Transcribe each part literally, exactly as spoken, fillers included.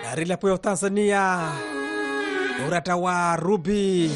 Rila po Tanzania urata wa Ruby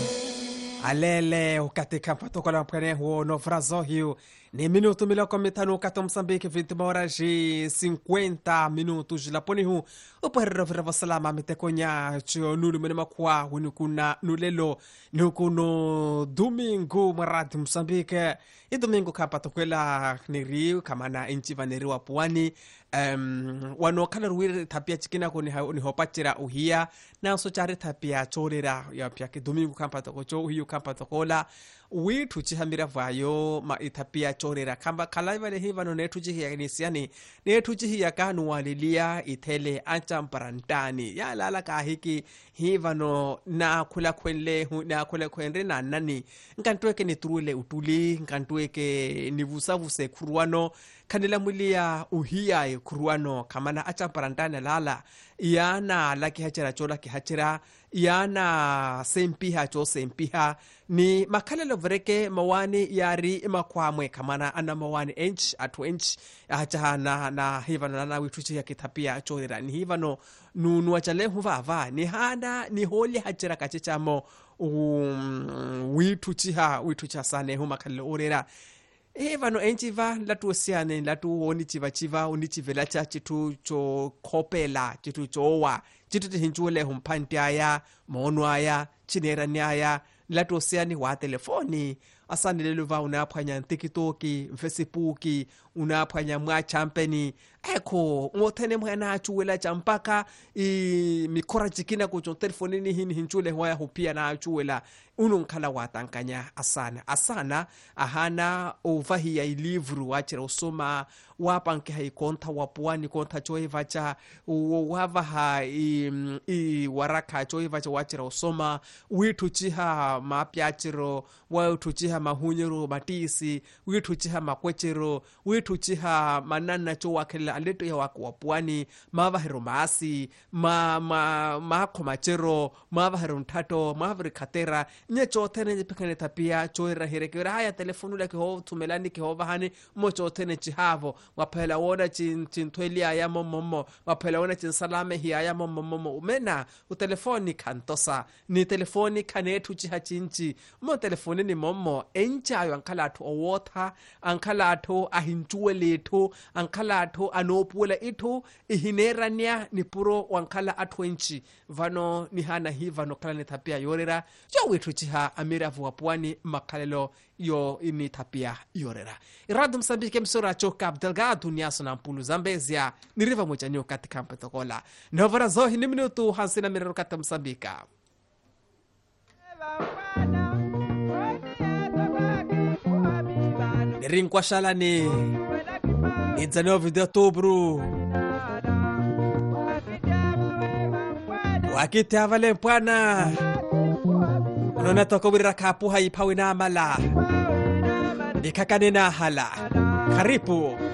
alele ukatika mpatoko la mpene huo no frazo hiyo ni minuto miloko mitano kato Msambiki vitima waraji cinquenta minutos laponi hu uperero virava salama mitekonya chio nulu mene makua winukuna nulelo nukuno domingo marati Msambiki i domingo kapatokwela niriu kamana inchi vaneriwa puani um, wano kana ruwiri tapia chikina ko ni hopachira uhia na so chare tapia chorera ya pia ke domingo kapatoko cho hiyo kapatokola witu chihamira vayo ma itapia chorera kamba kalaiva le hiva no netu chihi ni siani netu chihi ya kanu walilia itele ancha mparantani ya lala ka hiki hiva no na kula kwenle na kula kwenre na nani nkantueke ni turule utuli nkantueke ni vusavuse kuruano kanila mulia uhia kuruano kamana acha mparantani lala yana laki hachira chola ki hachira yana sempiha cho sempiha ni makalelo vreke mawani yari makwamwe kamana ana mawani inch atu inch acha na na hivano na wituchi ya kitapia chorera ni hivano nunu achale huvava ni hana ni holi hachira kachichamo um, wituchi ha wituchi sane huma kalelo orera hivano enchiva latu osiane latu oni chiva chiva oni chivela cha chitu cho kopela chitu chowa chitu hinchule humpantiaya monwaya chineraniaya latu osiani wa telefoni asani lelo va unaphanya TikTok Facebook unaphanya mwa champeni eko ngotene mwana achuwela champaka i mikora chikina ko telefoni ni hin hinchule hoya hupia na achuwela unonkala watankanya asana asana ahana ovahi ya livru wachira usoma wapanke hai konta wapuani konta choiva cha wava ha i, i waraka choiva cha wachira usoma witu chiha mapyachiro witu chiha mahunyero matisi witu chiha makwechero witu chiha manana cho wakela aleto ya wako wapuani mavahero maasi ma ma mako machero mavahero ntato mavahero katera nyecho tene jipikane tapia choira hirekera haya telefonu lake ho tumelani ke ho bahani mocho tene chihavo wapela wona chin chintweli aya momomo wapela wona chin salame hi aya momomo umena utelefoni kantosa ni telefoni kanetu chihachinchi mo telefoni ni momo encha ayo ankalatu owota ankalatu ahinchueleto ankalatu anopuela ito ihinerania ni puro wankala atwenchi vano ni hana hi vano kala ni tapia yorera jo witu chiha amira vuapuani makalelo yo ini tapia yorera iradu Msambiki msura choka Abdelgado niaso na mpulu Zambezia ni riva moja nyo katika mpetokola novara zohi ni minutu hansina mirero kata Msambika Nirinkwa shalani Idzaneo video tobru Wakiti avale mpwana Unona toko wirira kapu haipawi na amala Nikakane na hala Karipu